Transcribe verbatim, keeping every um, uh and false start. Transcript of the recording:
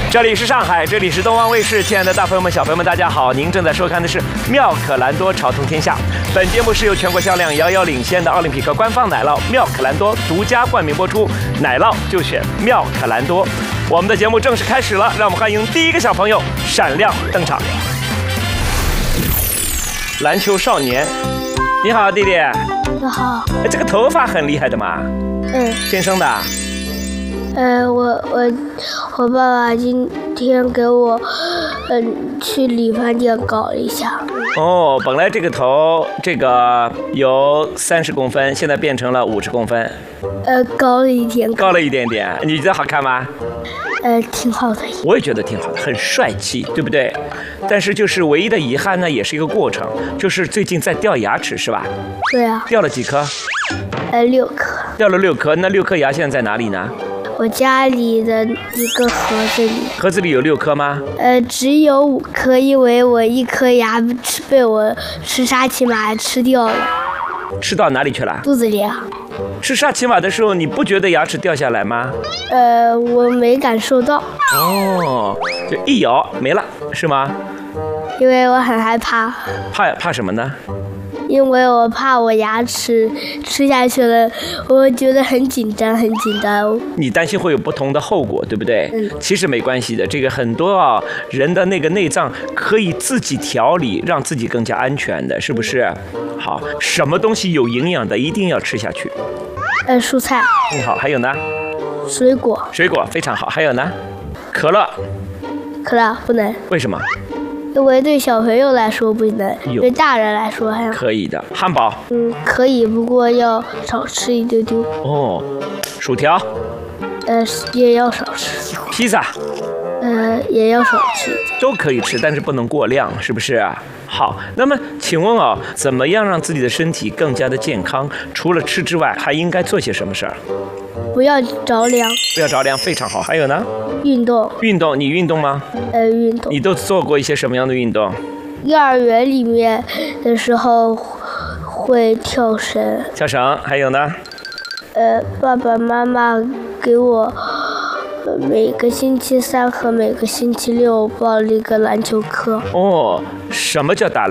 这里是上海，这里是东方卫视，亲爱的大朋友们、小朋友们，大家好！您正在收看的是《妙可蓝多潮通天下》。本节目是由全国销量遥遥领先的奥林匹克官方奶酪妙可蓝多独家冠名播出，奶酪就选妙可蓝多。我们的节目正式开始了，让我们欢迎第一个小朋友闪亮登场。篮球少年，你好，弟弟。 你好。 这个头发很厉害的嘛？ 嗯。 天生的。 呃，我我我爸爸今天给我，嗯，去理发店搞了一下。 哦，本来这个头这个有三十公分，现在变成了五十公分。 呃，高了一点。 高了一点点，你觉得好看吗？ 呃，挺好的。我也觉得挺好的，很帅气，对不对？但是就是唯一的遗憾呢，也是一个过程，就是最近在掉牙齿，是吧？ 对啊。 掉了几颗？ 呃，六颗。 掉了六颗，那六颗牙现在在哪里呢？ 我家里的一个盒子里。 盒子里有六颗吗？ 呃，只有五颗，因为我一颗牙吃被我吃沙琪玛吃掉了。 吃到哪里去了？ 肚子里啊。 吃沙琪玛的时候，你不觉得牙齿掉下来吗？ 呃，我没感受到。 哦，就一咬没了，是吗？ 因为我很害怕。 怕怕什么呢？ 因为我怕我牙齿吃下去了，我觉得很紧张，很紧张。 你担心会有不同的后果，对不对？ 嗯。 其实没关系的，这个很多啊人的那个内脏可以自己调理，让自己更加安全的，是不是？好，什么东西有营养的一定要吃下去。 呃，蔬菜。 嗯，好，还有呢？ 水果。 水果非常好，还有呢？可乐。 可乐不能。 为什么？ 因为对小朋友来说不能，对大人来说还可以的。汉堡， 嗯，可以，不过要少吃一丢丢。 哦，薯条， 呃，也要少吃。 披萨， 呃，也要少吃。 都可以吃，但是不能过量，是不是？好，那么请问啊，怎么样让自己的身体更加的健康？除了吃之外，还应该做些什么事儿？ 不要着凉。 不要着凉，非常好。还有呢？ 运动。 运动，你运动吗？ 呃，运动。 你都做过一些什么样的运动？ 幼儿园里面的时候会跳绳。 跳绳，还有呢？ 呃，爸爸妈妈给我每个星期三和每个星期六报了一个篮球课。 哦，什么叫打